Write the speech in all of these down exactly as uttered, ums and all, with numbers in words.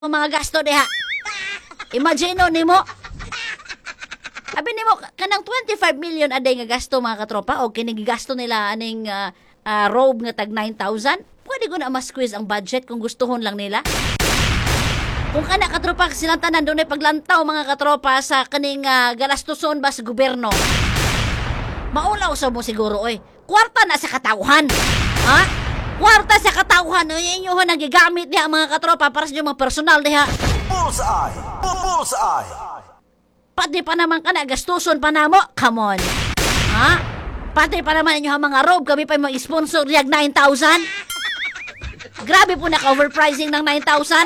ang mga gasto diha. Imagine nimo. Abi nimo kanang twenty-five million aday nga gasto mga katropa o kinigigasto nila aning uh, uh, robe nga tag nine thousand. Pwede ko na ma-squeeze ang budget kung gustuhon lang nila. Kung kana katropa silang tanan doon ay paglantaw mga katropa sa kaning uh, galastuson ba sa gobyerno. Maulaw sa mo siguro oy. Kwarta na sa katauhan. Ha? Kwarta sa katauhan inyo ho nagigamit diha mga katropa para sa inyong mga personal diha. Bullseye! Bullseye! Pati pa naman ka na gastuson pa namo. Come on. Ha? Pati pa naman inyo ang mga robe kami pa yung sponsor diag nine thousand. Grabe po naka-overpricing ng nine thousand.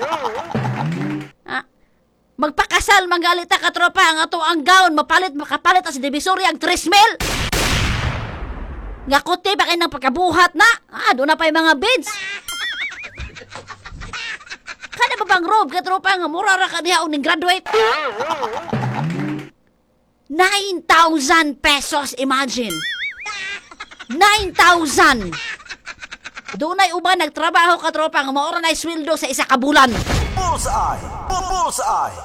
Ha? Magpakasal manggalita ka tropa ang ato ang gown mapalit makapalit as divisory ang three mil. Nga kote ba kayo ng pagkabuhat na? Ah, doon na pa yung mga beads. Kada ba bang robe ka tropa nga mura ra ka diha og ning graduate? nine thousand pesos, imagine. nine thousand. Doon ay uban nagtrabaho ka tropa nga maura na sweldo sa isa ka bulan. Bullseye! Bullseye!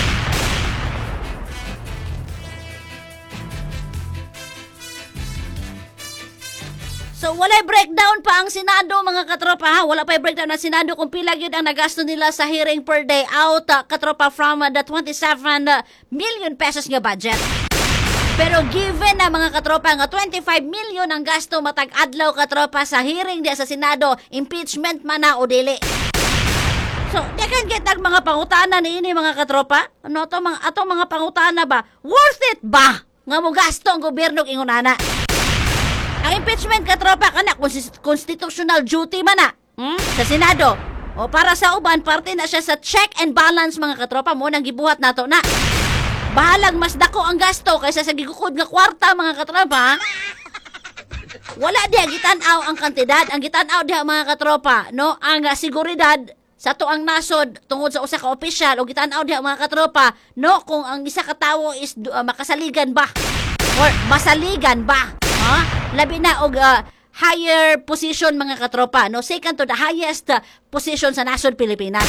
So, walay breakdown pa ang Senado, mga katropa, ha? Wala pa yung breakdown ng Senado kung pila yun ang nagasto nila sa hearing per day out, uh, katropa, from uh, the twenty-seven million pesos nga budget. Pero given na, mga katropa, nga twenty-five million ang gasto matag adlaw, katropa, sa hearing diya sa Senado, impeachment man na o dili. So, dagan kitag mga pangutana ni ini, mga katropa. Ano to, mga, ato mga pangutana ba? Worth it ba? Nga mo gasto ang gobyerno ingunana. Ang impeachment katropa kana constitutional duty man na hmm? Sa Senado. O para sa uban parte na siya sa check and balance mga katropa mo nang gibuhat nato na. Bahalag mas dako ang gasto kaysa sa gigukod nga kwarta mga katropa. Wala diha gitan-aw ang kantidad, ang gitan-aw diha mga katropa, no? Ang uh, seguridad sa tuang nasod tungod sa usa ka opisyal o gitan-aw diha mga katropa, no? Kung ang isa ka tawo is uh, makasaligan ba or masaligan ba? Ha? Labi na og uh, higher position mga katropa, no? Second to the highest uh, position sa nasod Pilipinas.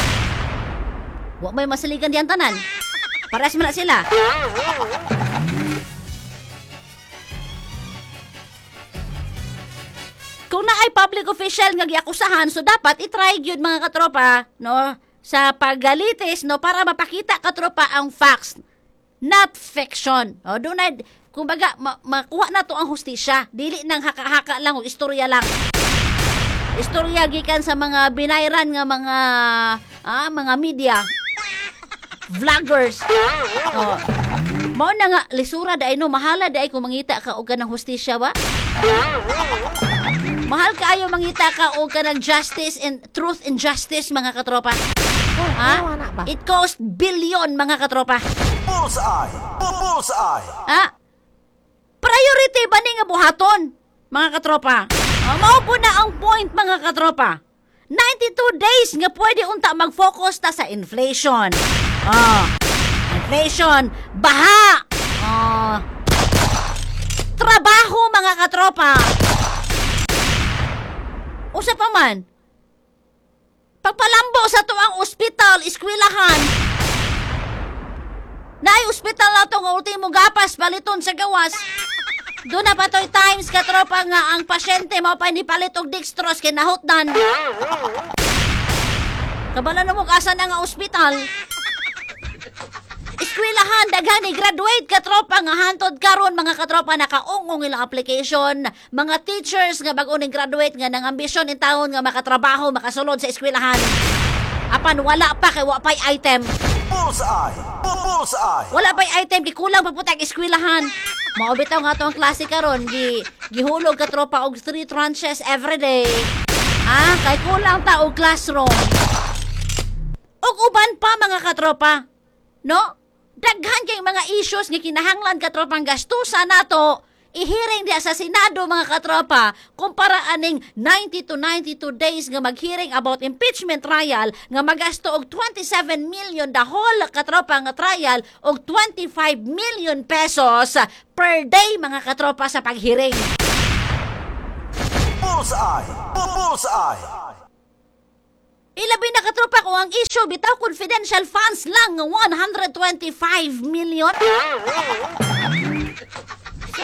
Wa may masaligan diyan tanan. Pares man na sila. Kung na ay public official nga giakusahan, so dapat i-try gyud mga katropa, no? Sa paggalitis, no? Para mapakita katropa ang facts, not fiction. O, doon na kumbaga, ma- makuha na to ang hustisya. Dili nang haka-haka lang o istorya lang. Istorya gikan sa mga binayran nga mga ah, mga media. Vloggers. Oh. Mao na nga lisura dai no, mahala dai kung mangita ka og kanang hustisya ba? Mahal kaayo mangita ka og kanang justice and truth and justice mga katropa. Ha? It cost billion mga katropa. Bullseye! Bullseye! Ha? Priority ba ni nga buhaton, mga katropa? O, mao po na ang point, mga katropa. ninety-two days nga pwede unta mag-focus ta sa inflation. Oh, inflation, baha. Oh, trabaho, mga katropa. Usa pa man, pagpalambo sa tuang ospital, eskwelahan, naay ospital na itong ultimo gapas, baliton sa gawas. Doon na patoy times katropa nga ang pasyente mo pa ni palit og dextrose kinahutdan. Kabala na mo asa na nga ospital. Eskwelahan daghan ni graduate katropa nga hantod karon mga katropa nakaungong ilang application. Mga teachers nga bag-o ning graduate nga nang ambisyon in taon nga makatrabaho makasulod sa eskwelahan. Apan wala pa kay wa pay item. Bullseye! Bullseye! Wala pa'y item, di kulang pa po tayong eskwelahan. Maubitaw nga ito ang klase karon, gi, gihulog ka tropa og three tranches everyday. Ah, kay kulang ta og classroom. Og uban pa mga katropa. No? Daghan kay mga issues nga kinahanglan katropang gastusan nato. Ihiring diya sa Senado mga katropa kumpara aning ninety to ninety-two days nga maghearing about impeachment trial nga magasto og twenty-seven million the whole katropa nga trial og twenty-five million pesos per day mga katropa sa paghearing. Bullseye! Bullseye! Ilabi na katropa ko ang issue bitaw confidential funds lang nga one hundred twenty-five million. So,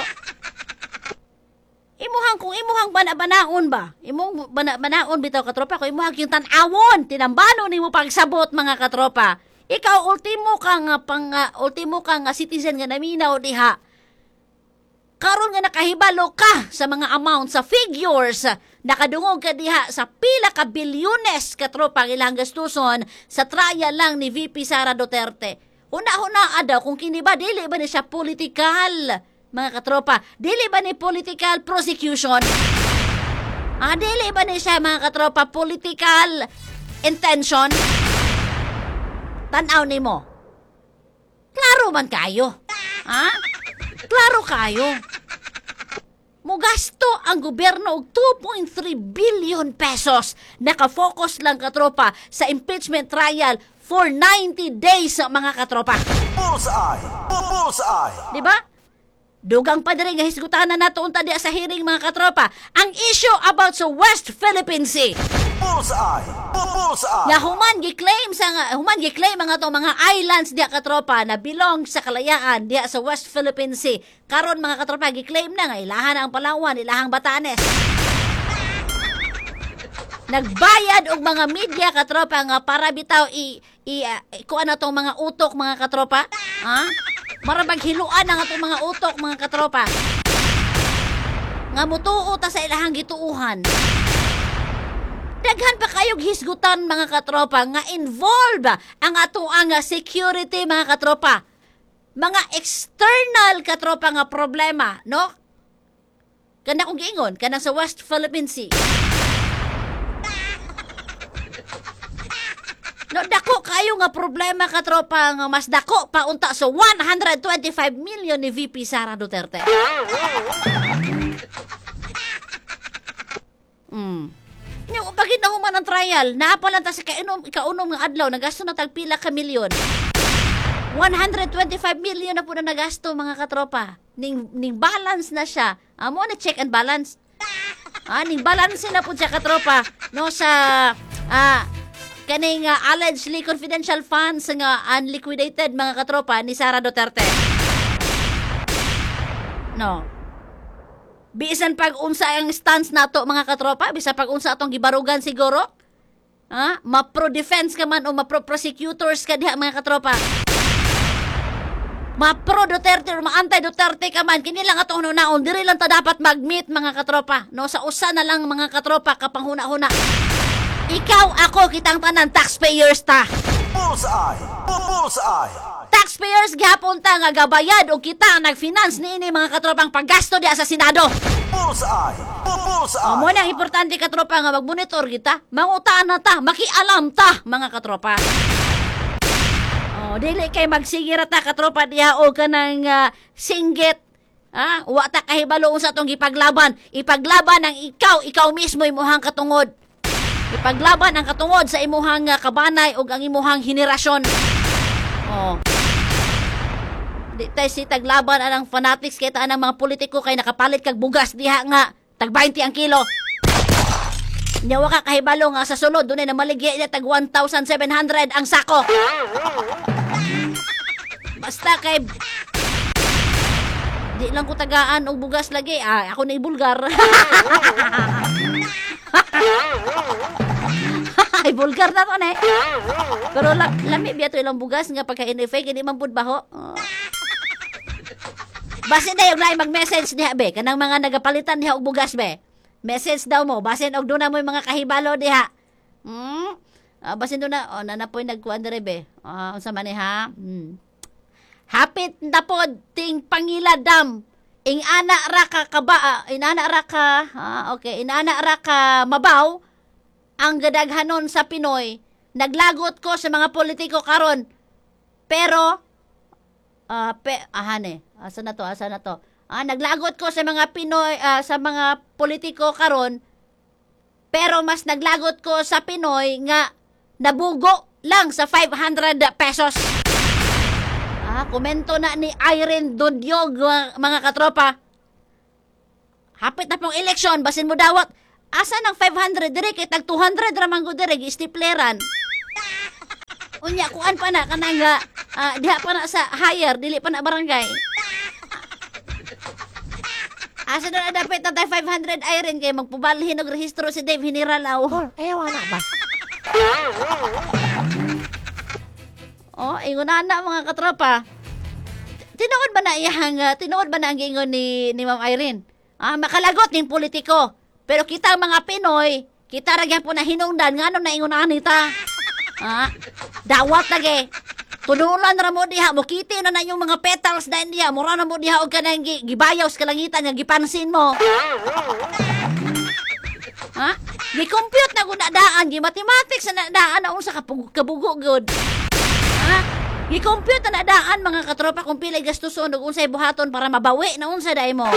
imuhang kung imuhang bana-banaon ba? Imong bana-banaon bitaw katropa ko imuhang yung tan-awon tinambano nimo pagsabot mga katropa. Ikaw ultimo ka nga pang uh, ultimo ka nga citizen nga naminaw diha. Karon nga nakahibalo ka sa mga amount sa figures, nakadungog ka diha sa pila ka bilyones katropa ang ilang gastuson sa trial lang ni V P Sara Duterte. Huna-huna daw kung kini ba dili ba ni siya political, mga katropa? Dili ba ni political prosecution? Ah, dili ba ni siya mga katropa political intention? Tanaw nimo. Klaro man kayo. Ha? Klaro kayo. Mugasto ang gobyerno og two point three billion pesos. Nakafocus lang katropa sa impeachment trial for ninety days mga katropa. Bullseye! Bullseye! Di ba? Dugang pa diri nga hisgutan na nato unta diha sa hearing mga katropa ang issue about sa West Philippine Sea. Bullseye! Bullseye! Nga human gi-claim sa nga human gi-claim mga to mga islands diha katropa na belong sa kalayaan diha sa West Philippine Sea. Karon mga katropa gi-claim na nga ilahan ang Palawan, ilahang Batanes. Nagbayad og mga media katropa nga para bitaw i, i uh, kuan na tong mga utok mga katropa. Ha? Marabag hiluan ang atong mga utok mga katropa. Nga mutuo ta sa ilahang gituuhan. Daghan pa kayog hisgutan mga katropa nga involve ang ato ang security mga katropa. Mga external katropa nga problema, no? Kana kong giingon, kana sa West Philippine Sea. No, dako kayo nga problema katropa nga mas dako pa unta sa one hundred twenty-five million ni V P Sara Duterte. Mm. Yung bagid na human ang trial, naapalan ta sa kaunom, kaunom nga adlaw, nagasto na tagpila ka milyon. one hundred twenty-five million na po na nagasto mga katropa. Ning, ning balance na siya. Amo na check and balance. Ah, ning balance na po siya katropa. No, sa, ah, kaning uh, allegedly confidential funds nga unliquidated mga katropa ni Sara Duterte. No. Bisan pag-unsa ang stance nato mga katropa, bisan pag-unsa atong gibarugan siguro. Ha? Ma-pro-defense ka man o ma-pro-prosecutors ka diha mga katropa. Ma-pro-Duterte o ma-anti-Duterte ka man, kini lang atong hunaon, diri lang ta dapat mag-meet mga katropa. No, sa usa na lang mga katropa kapang huna-huna. Ikaw, ako, kitang tanan, taxpayers ta. Bullseye! Bullseye! Taxpayers gihapon ta nga gabayad o kita nag-finance niini mga katropang paggasto diha sa Senado. Bullseye! Bullseye! Amo nang importante katropa nga magmonitor kita, mangutaan na ta, makialam ta mga katropa. Oh, dili kay magsigira ta katropa diha o kanang uh, singgit. Ah, wa ta kahibalo sa atong gipaglaban. Ipaglaban ang ikaw, ikaw mismo imuhang katungod. Ipaglaban ang katungod sa imuhang uh, kabanay ug ang imuhang henerasyon. Oh. Di tayo si taglaban anang fanatics kaya anang mga politiko kay nakapalit kag bugas diha nga tag twenty ang kilo. Nyawa ka kahibalo nga sa sulod dunay na maligya ila tag one thousand seven hundred ang sako. Basta kay di lang ko tagaan og bugas lagi. Ah, ako na ibulgar. Ay, bulgar na to, ne? Pero la, lami biya to ilang bugas nga pagka-in-fake, hindi man pud baho. Oh. Basin na yung na mag-message diha, be. Kanang mga nagapalitan diha og bugas, be. Message daw mo. Basin og doon na mo yung mga kahibalo diha. Hmm? Ah, basin doon na. O, oh, nanapoy nagkuhan dere, be. Ah, unsa man ni, ha? Hmm. Hapit na pod ting Pangila Dam. Ing ana ra ka kaba, uh, inana ra ka, ah, okay, inana ra ka mabaw. Ang gadaghanon sa Pinoy, naglagot ko sa mga politiko karon. Pero, uh, pe, ahane, asa na to, asa na to. Ah, naglagot ko sa mga Pinoy, uh, sa mga politiko karon. Pero mas naglagot ko sa Pinoy nga nabugo lang sa five hundred pesos. Ah, komento na ni Irene Dudyog, mga katropa. Hapit na pong eleksyon, basin mo dawat. Asa ng five hundred dire kay tag two hundred ra man gud dire gi-stipleran. Unya kuan pa na kanang nga ah, diha pa na sa higher dili pa na barangay. Asa na dapat na tayo five hundred iron kay magpubalhin og rehistro si Dave Hiniralaw. Tol, ayaw na ba? Oh, ingon na na mga katropa. Tinuod ba na iyang uh, tinuod ba na ang gingon ni ni Ma'am Irene? Ah, makalagot ning politiko. Pero kita ang mga Pinoy, kita ra gyapon na hinungdan ngano na ingon anita. Ah, dawat lagi. Tunulan ra mo diha, mukiti na na yung mga petals na diha, mura na mo diha og kanang gi- gibayaw sa kalangitan nga gipansin mo. Ha? Gi-compute na gud na daan, gi mathematics na daan na unsa ka pug- kabugo gud. Ha? Gi-compute na daan mga katropa kung pila gastuson ug unsay buhaton para mabawi na unsa dai mo.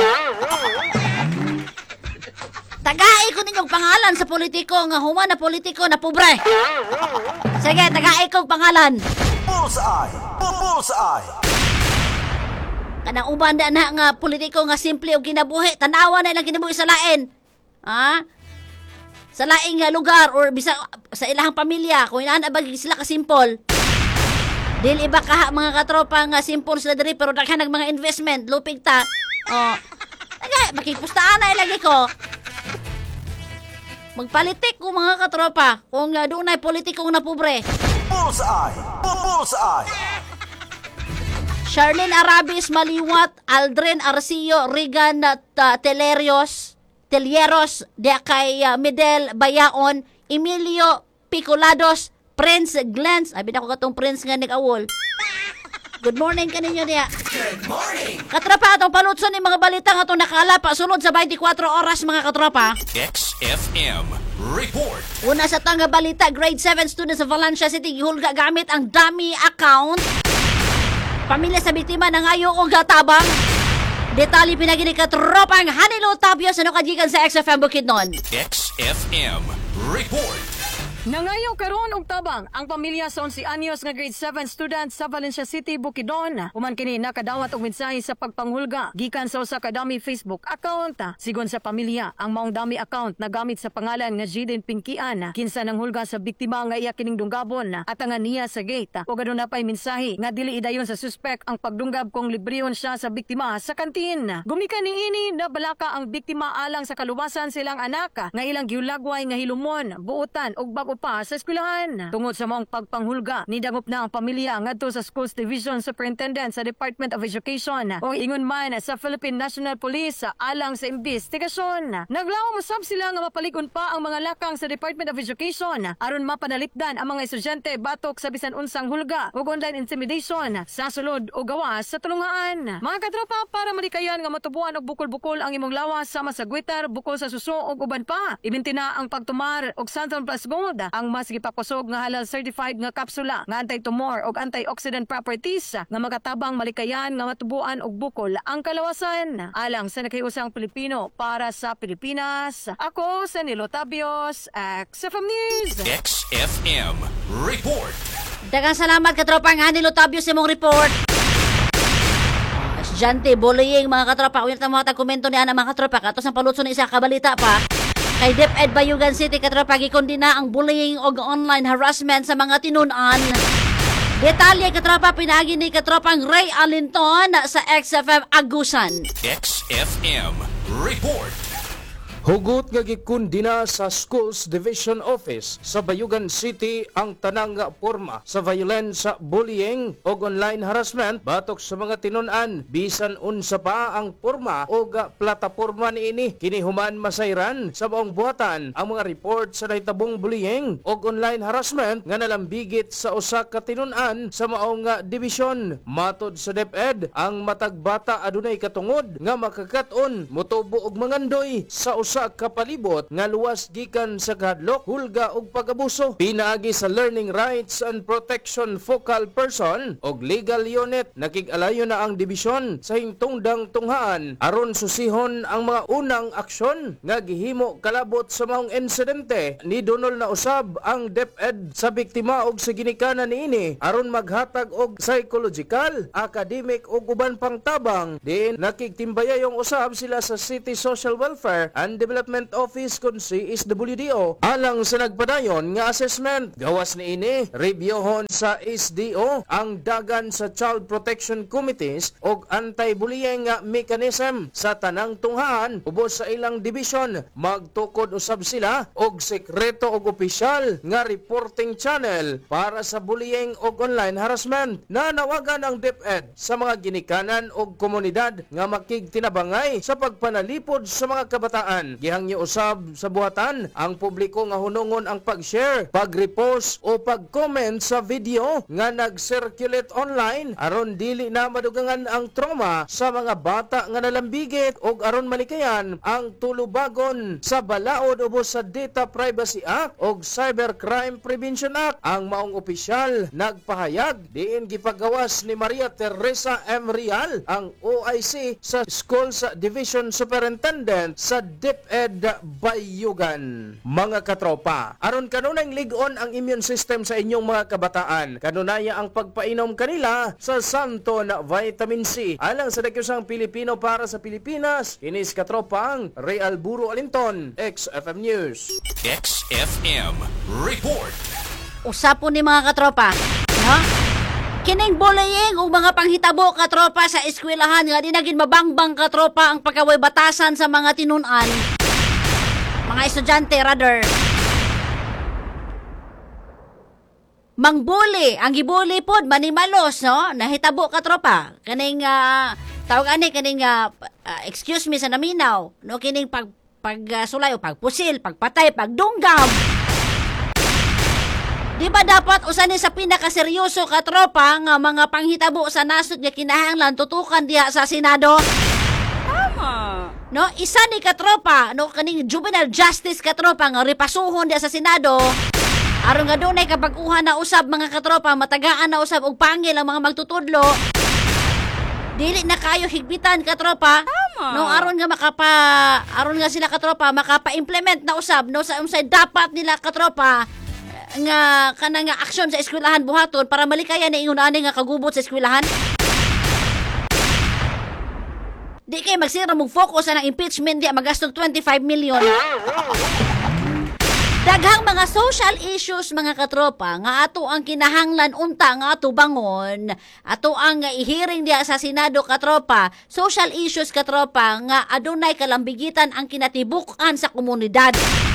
Tagai ko ninyong pangalan sa politiko nga human na politiko na pobre. Sige, tagai ko pangalan. Bullseye! Bullseye! Kanang uban na na nga politiko nga simple og kinabuhi, tanawa na ilang kinabuhi sa lain. Ha? Sa laing nga lugar or bisa sa ilang pamilya, kung inaan abag sila ka simple. Dili iba ka mga katropa nga simple sila diri pero daghan nag mga investment, lupig ta. Oh. Taga, makipustaan na ilagi ko. Magpolitik ko mga katropa kung uh, doon ay politikong na pobre. Bullseye! Bullseye! Charlene Arabis Maliwat, Aldrin Arcillo, Regan uh, Telerios, Telieros, de kay uh, Medel Bayaon, Emilio Picolados, Prince Glens, abi na ko katong Prince nga nag-awol. Good morning kaninyo niya. Good morning! Katropa, atong palutson ni mga balita nga itong nakalapa sunod sa twenty-four oras mga katropa. X F M Report. Una sa tanga balita, grade seven students sa Valencia City gihulga gamit ang dummy account. Pamilya sa biktima nangayo og tabang. Detalye pinagini ka tropang Hanilo Tapio sa nukajikan sa X F M Bukidnon. X F M Report. Nangayo karon og tabang ang pamilya sa eleven anyos nga grade seven student sa Valencia City, Bukidnon. Human kini nakadawat og mensahe sa pagpanghulga gikan sa usa ka dummy Facebook account. Sigon sa pamilya, ang maong dummy account nagamit sa pangalan nga Jiden Pinkian. Kinsa nang hulga sa biktima nga iya kining dunggabon at nga niya sa gate. Ug aduna pay mensahe nga dili idayon sa suspect ang pagdunggab kung librehon siya sa biktima sa kantin. Gumikan niini na balaka ang biktima alang sa kaluwasan silang anak nga ilang giulagway nga hilumon, buutan ug bago pa sa eskwelahan. Tungod sa maong pagpanghulga, nidangop na ang pamilya ngadto sa Schools Division Superintendent sa Department of Education o ingon man sa Philippine National Police alang sa investigasyon. Naglaom usab sila nga mapaligon pa ang mga lakang sa Department of Education aron mapanalipdan ang mga estudyante batok sa bisan unsang hulga ug online intimidation sa sulod o gawas sa tulungaan. Mga katropa, para malikayan nga matubuan og bukol-bukol ang imong lawas sama sa Gwitter, bukol sa suso ug uban pa. Ibinti na ang pagtumar og Santon Plus Gold, ang mas gipakusog nga halal certified nga kapsula nga anti-tumor ug antioxidant properties nga magatabang malikayan nga matubuan og bukol ang kalawasan. Alang sa nakiusang Pilipino para sa Pilipinas, ako sa Nilo Tabios, X F M News. X F M Report. Daghang salamat katropang Hanilo Tapio sa imong report. Estudyante, bullying mga katropa. Ulit ang mga tag-komento ni Ana mga katropa. Katos ang palutso ni isa kabalita pa. Kay DepEd Bayugan City katropa gikondina ang bullying o online harassment sa mga tinunan. Detalye katropa pinagi ni katropang Ray Alinton sa X F M Agusan. X F M Report. Hugot nga gikundina sa Schools Division Office sa Bayugan City ang tanang nga porma sa violence, bullying o online harassment batok sa mga tinun-an. Bisan unsa pa ang porma o plataporma niini kini human masayran sa maong buhatan ang mga report sa nahitabong bullying o online harassment nga nalambigit sa usa ka tinun-an sa maong nga dibisyon. Matod sa DepEd, ang matag bata adunay katungod nga makakaton motubo og mangandoy sa usa kapalibot nga luwas gikan sa kahadlok, hulga ug pag-abuso. Pinaagi sa Learning Rights and Protection Focal Person og Legal Unit, nakig-alayo na ang dibisyon sa hingtungdang tunghaan aron susihon ang mga unang aksyon nga gihimo kalabot sa maong insidente. Ni Donol na usab ang DepEd sa biktima og sa ginikanan niini aron maghatag og psychological, academic ug uban pang tabang. Diin nakigtimbaya yung usab sila sa City Social Welfare and Urban Development Office kun C S W D O alang sa nagpadayon nga assessment. Gawas ni ini reviewhon sa S D O ang dagan sa Child Protection Committees og anti-bullying nga mechanism sa tanang tunghaan ubos sa ilang division. Magtukod usab sila og sekreto og opisyal nga reporting channel para sa bullying og online harassment. Nanawagan ang DepEd sa mga ginikanan og komunidad nga makigtinabangay sa pagpanalipod sa mga kabataan. Gihangyo usab sa buhatan ang publiko nga hunungon ang pag-share, pag-repost o pag-comment sa video nga nag-circulate online aron dili na madugangan ang trauma sa mga bata nga nalambigit og aron malikayan ang tulubagon sa balaod ubos sa Data Privacy Act og Cybercrime Prevention Act. Ang maong opisyal nagpahayag diin gipagawas ni Maria Teresa M. Rial ang O I C sa Schools Division Superintendent sa DepEd Bayugan. Mga katropa, aron kanunay lig-on ang immune system sa inyong mga kabataan, kanunaya ang pagpainom kanila sa Santon Vitamin C. Alang sa dakyosang Pilipino para sa Pilipinas, inis katropang Real Buro Alinton, X F M News. X F M Report. Usapon ni mga katropa, no? Kining bullying ug mga panghitabo katropa sa eskwelahan nga di naging mabangbang katropa ang pagkaway batasan sa mga tinun-an. Mga estudyante rather. Mangbuli, ang gibuli pod manimalos, no? Nahitabo katropa. Kaning uh, tawag ani kaning uh, uh, excuse me sa naminaw, no, kining pag pag uh, sulay o pagpusil, pagpatay, pagdunggam. Di ba dapat usanin sa pinakaseryoso katropa nga mga panghitabo sa nasod nga kinahanglan tutukan diha sa Senado? Tama. No, isa ni katropa, no, kaning juvenile justice katropa nga repasuhon diha sa Senado. Aron nga dunay kapag-uha na usab mga katropa, matagaan na usab og pangil ang mga magtutudlo. Dili na kayo higpitan katropa. Tama. No, aron nga makapa aron nga sila katropa makapa-implement na usab no sa unsay dapat nila katropa nga kanang nga aksyon sa eskwelahan buhaton para malikayan na ingon ani nga kagubot sa eskwelahan. Di kay magsira mong focus sa impeachment di magastog twenty-five million. Daghang mga social issues mga katropa nga ato ang kinahanglan unta nga ato bangon, ato ang ihiring diha sa Senado katropa, social issues katropa nga adunay kalambigitan ang kinatibuk-an sa komunidad.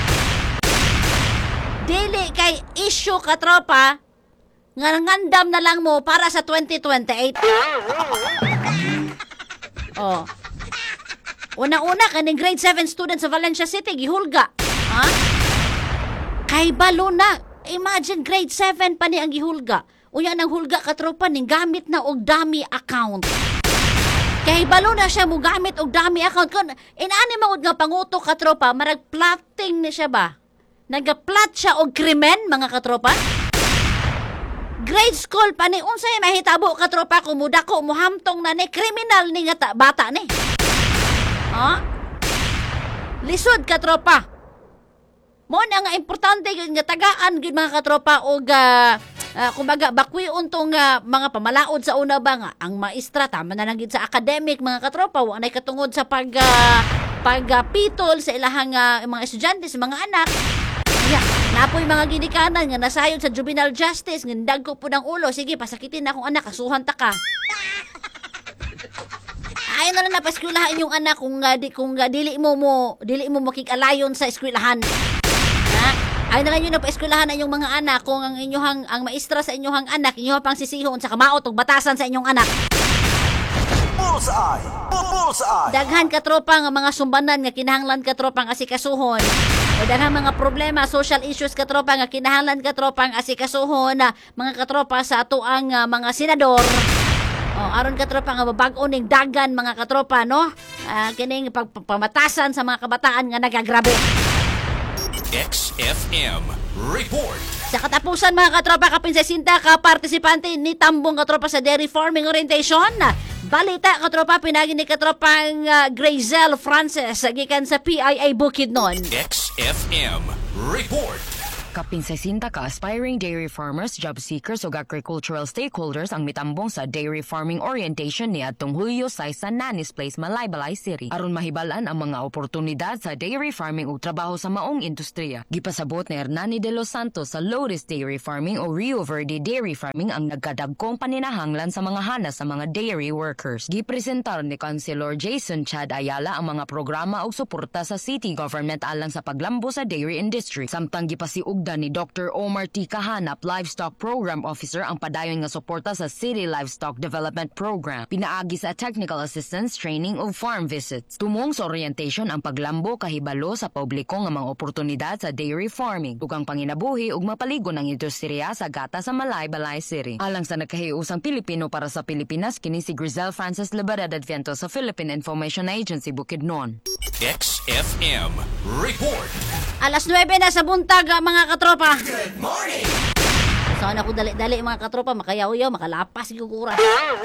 Dili kay issue katropa nga ngandam na lang mo para sa twenty twenty-eight. Oh. Una-una kaning grade seven student sa Valencia City gihulga. Ha? Kay balo na. Imagine grade seven pa ni ang gihulga. Unya nang hulga katropa ning gamit na og dummy account. Kay balo na siya mo gamit og dummy account kun inani mangud nga panguto katropa marag plotting ni siya ba? Nagaplat siya og krimen mga katropa. Grade school pa ni unsay mahitabo katropa kumudako muhamtong na ni kriminal ni nga ta, bata ni. Ha? Lisod katropa. Mo na nga importante gyud nga tagaan gyud mga katropa og uh, uh, kumbaga bakwion tong uh, mga pamalaod sa una ba nga ang maestra tama na lang gid sa academic mga katropa wa nay katungod sa pag uh, pagpitol uh, sa ilahang uh, mga estudyante sa mga anak. Yeah. Napoy mga ginikanan nga nasayod sa juvenile justice nga dagko po ng ulo. Sige, pasakitin na akong anak, kasuhan ta ka. Ayaw na lang napaskwilahan yung anak kung uh, di, kung uh, dili mo mo dili mo makikalayon sa eskwelahan. Ha? Ayaw na lang yun napaskwilahan na yung mga anak kung ang inyong ang maestra sa inyong anak inyong pang sisihon sa kamaot ug batasan sa inyong anak. Bullseye! Bullseye! Daghan katropa nga mga sumbanan nga kinahanglan katropang asikasuhon. O daghang mga problema, social issues katropa nga kinahanglan katropang asikasuhon na mga katropa sa atoang uh, mga senador. O aron katropa nga babag-o ning dagan mga katropa no. Uh, kining pagpamatasan sa mga kabataan nga nagagrabe. X F M Report. Sa katapusan mga katropa kapinsasinta ka partisipante ni tambong katropa sa dairy farming orientation. Balita katropa pinagi ni katropang uh, Grazel Francis gikan sa P I A Bukidnon. X F M Report. Kapin sesenta ka aspiring dairy farmers, job seekers ug agricultural stakeholders ang mitambong sa dairy farming orientation ni atong Hulyo sa San Nanis Place, Malaybalay City. Aron mahibalan ang mga oportunidad sa dairy farming ug trabaho sa maong industriya. Gipasabot ni Hernani de los Santos sa Lourdes Dairy Farming o Rio Verde Dairy Farming ang nagkadagkong paninahanglan sa mga hanas sa mga dairy workers. Gipresentar ni Councilor Jason Chad Ayala ang mga programa ug suporta sa city government alang sa paglambo sa dairy industry. Samtang gipasiugda ni Doctor Omar T. Kahanap, Livestock Program Officer, ang padayon nga suporta sa City Livestock Development Program. Pinaagi sa technical assistance, training ug farm visits. Tumong sa orientation ang paglambo kahibalo sa publiko nga mga oportunidad sa dairy farming ug ang panginabuhi ug mapaligon ang industriya sa gata sa Malaybalay City. Alang sa nagkahiusang Pilipino para sa Pilipinas, kini si Grizel Francis Libertad Adviento sa Philippine Information Agency Bukidnon. X F M Report. Alas nuwebe na sa buntag, mga katropa. Good morning. Saan ako dali-dali, mga katropa, makayaw-yaw, makalapas yung kukuran.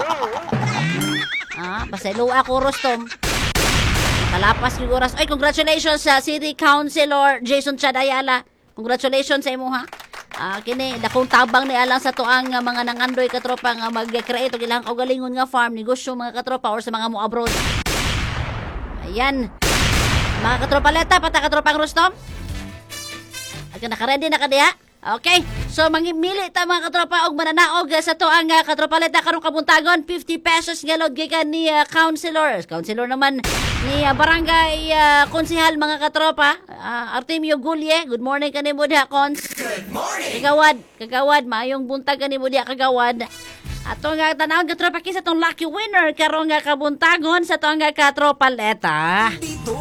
Ah, paselo ako, Rostom. Makalapas yung kuras. Ay, congratulations sa City Councilor Jason Chad Ayala. Congratulations sa imo, ha. Ah, kini dakong tabang ni alang sa tuang nga mga nangandoy katropa nga mag-create og ilang kaugalingon nga farm negosyo, mga katropa, or sa mga mo abroad. Ayan. Mga katropa leta, pata katropang Rostom. Ay, naka-ready na ka diha? Okay, so mangimili ta mga katropa og mananaog sa tuang uh, katropaleta karong kabuntagon, fifty pesos galod gikan ni uh, councilor. Councilor naman ni uh, barangay uh, konsehal, mga katropa, uh, Artemio Gulye. Good morning kanimo diha, Cons. Good morning. Kagawad, kagawad, maayong buntag kanimo diha, kagawad. Ato nga tanawon katropa kisa tong lucky winner karong nga kabuntagon sa tuang nga katropaleta. Dito.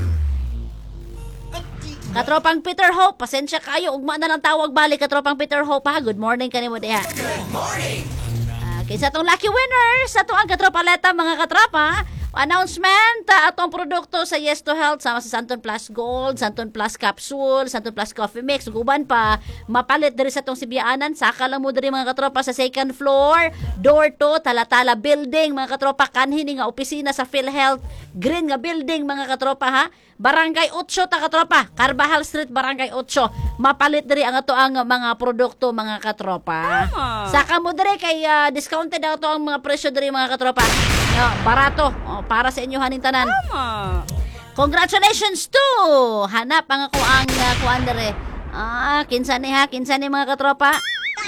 Katropang Peter Hope, pasensya kayo, ugma na lang tawag balik katropang Peter Hope, ha. Good morning kanimo diha. Good morning. Uh, kaysa tong lucky winner sa tuang katropaleta, mga katropa, announcement, uh, atong produkto sa Yes to Health sama sa Santon Plus Gold, Santon Plus Capsule, Santon Plus Coffee Mix, guban pa mapalit diri sa tong sibiyaanan. Saka lang mo diri, mga katropa, sa second floor, door to Talatala Building, mga katropa, kanhi ni nga opisina sa PhilHealth, green nga building, mga katropa, ha. Barangay eight ta katropa, Carvajal Street, Barangay eight. Mapalit diri ang ato ang mga produkto, mga katropa. Saka mo diri kay uh, discounted ato ang mga presyo diri, mga katropa. No, barato, oh, para sa inyo haning tanan. Congratulations to hanap ang ako ang uh, kuan diri. Ah, kinsa ni ha, kinsa ni, mga katropa.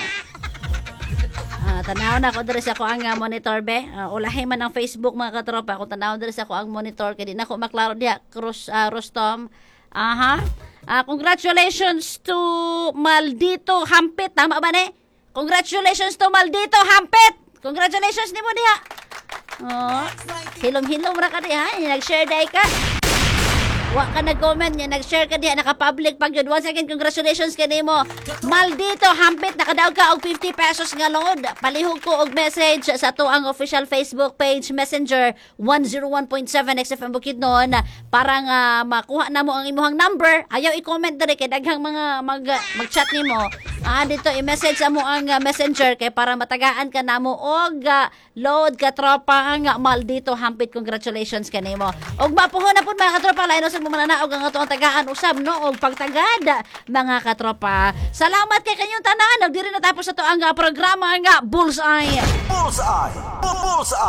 Ah, tanaw na ko diri sa ko ang uh, monitor be. Uh, ulahi man ang Facebook, mga katropa. Kung tanaw diri sa ko ang monitor kay di na ko maklaro diha, Cruz uh, Rostom. Aha. Uh, congratulations to Maldito Hampit, tama ba ni? Congratulations to Maldito Hampit. Congratulations nimo diha. Oh, hilom-hilom ra ka diha, nag-share dai ka. Wa ka nag-comment niya, nag-share ka diha, naka-public pag yun. Once again, congratulations kanimo. Maldito Hampit, nakadaog ka og fifty pesos nga load. Palihog ko og message sa tuang official Facebook page Messenger one oh one point seven X F M Bukidnon para nga makuha na mo ang imuhang number. Ayaw i-comment diri kay daghang mga mag mag-chat nimo. Ah, dito i-message mo ang uh, Messenger kay para matagaan ka namo og uh, load ka tropa ang uh, Maldito Hampit. Congratulations kanimo. Og mapuhon na pud, mga katropa, lain sa mananaog ang ato ang tagaan usab, no, og pagtagad, mga katropa. Salamat kay kanyong tanan. Og diri na tapos sa to ang uh, programa nga Bullseye. Bullseye. Bullseye.